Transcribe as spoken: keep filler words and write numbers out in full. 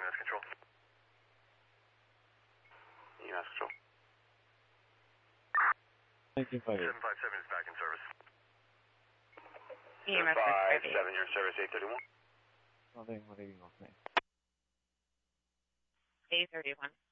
E M S control. E M S control. nineteen five eight. seven five seven is back in service. E M S seven five seven, you're in service, eight thirty-one. Nothing, what are you going to say? eight thirty-one.